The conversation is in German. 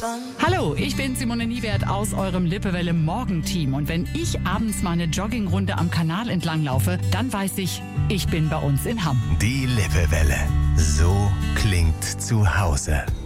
Hallo, ich bin Simone Niewert aus eurem Lippewelle Morgenteam. Und wenn ich abends mal eine Joggingrunde am Kanal entlang laufe, dann weiß ich, ich bin bei uns in Hamm. Die Lippewelle. So klingt zu Hause.